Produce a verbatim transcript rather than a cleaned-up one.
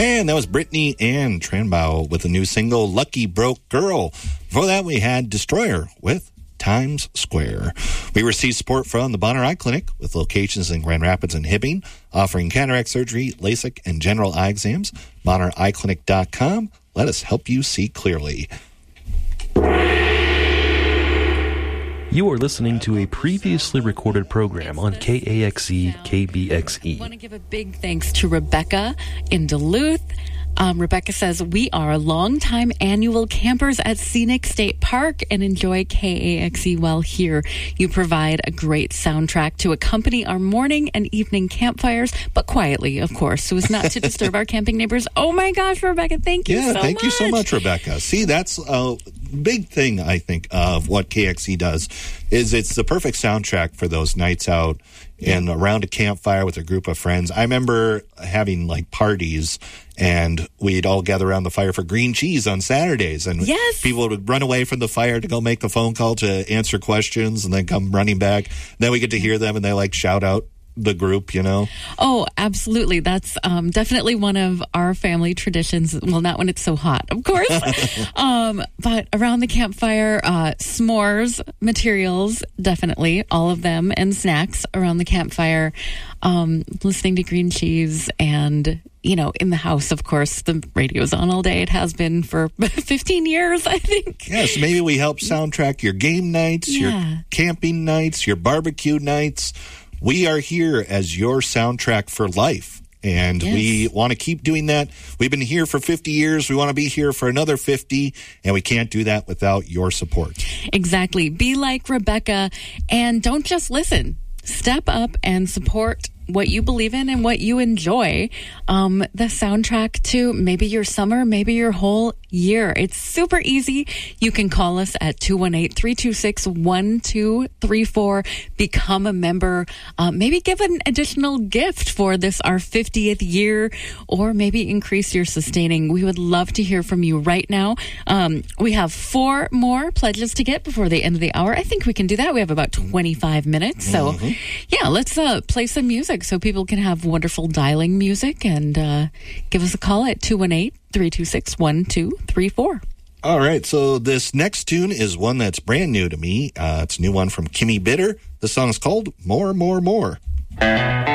And that was Brittany Ann Tranbow with a new single, Lucky Broke Girl. Before that, we had Destroyer with Times Square. We received support from the Bonner Eye Clinic with locations in Grand Rapids and Hibbing, offering cataract surgery, LASIK, and general eye exams. bonner eye clinic dot com. Let us help you see clearly. You are listening to a previously recorded program on K A X E K B X E. I want to give a big thanks to Rebecca in Duluth. Um, Rebecca says, we are longtime annual campers at Scenic State Park and enjoy K A X E while here. You provide a great soundtrack to accompany our morning and evening campfires, but quietly, of course, so as not to disturb our camping neighbors. Oh my gosh, Rebecca, thank you yeah, so much. Yeah, thank you so much, Rebecca. See, that's a big thing, I think, of what K X E does, is it's the perfect soundtrack for those nights out and around a campfire with a group of friends. I remember having like parties, and we'd all gather around the fire for green cheese on Saturdays. And yes. people would run away from the fire to go make the phone call to answer questions and then come running back. Then we get to hear them and they like shout out the group, you know? Oh, absolutely. That's um, definitely one of our family traditions. Well, not when it's so hot, of course. um, but around the campfire, uh, s'mores materials, definitely, all of them, and snacks around the campfire, um, listening to green cheese, and, you know, in the house, of course, the radio's on all day. It has been for fifteen years, I think. Yes, maybe we help soundtrack your game nights, Yeah. your camping nights, your barbecue nights. We are here as your soundtrack for life, and Yes. we want to keep doing that. We've been here for fifty years. We want to be here for another fifty, and we can't do that without your support. Exactly. Be like Rebecca, and don't just listen. Step up and support what you believe in and what you enjoy. Um, the soundtrack to maybe your summer, maybe your whole year. It's super easy. You can call us at two one eight, three two six, one two three four. Become a member. Uh, maybe give an additional gift for this, our fiftieth year, or maybe increase your sustaining. We would love to hear from you right now. Um, we have four more pledges to get before the end of the hour. I think we can do that. We have about twenty-five minutes. So, mm-hmm. yeah, let's uh, play some music so people can have wonderful dialing music, and uh, give us a call at two one eight, three two six, one two three four. All right, so this next tune is one that's brand new to me. Uh, it's a new one from Kimmy Bitter. The song is called More, More, More.